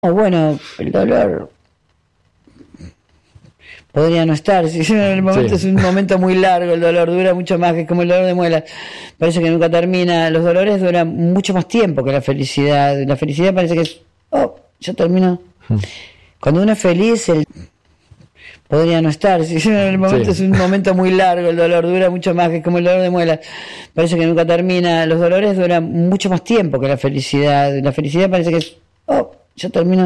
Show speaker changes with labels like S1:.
S1: O bueno, el dolor podría no estar. Si en el momento es un momento muy largo, el dolor dura mucho más, que es como el dolor de muelas. Parece que nunca termina. Los dolores duran mucho más tiempo que la felicidad. La felicidad parece que es, ya terminó. Cuando uno es feliz, podría no estar. Si en el momento es un momento muy largo, el dolor dura mucho más, que es como el dolor de muelas. Parece que nunca termina. Los dolores duran mucho más tiempo que la felicidad. La felicidad parece que es, ya terminó.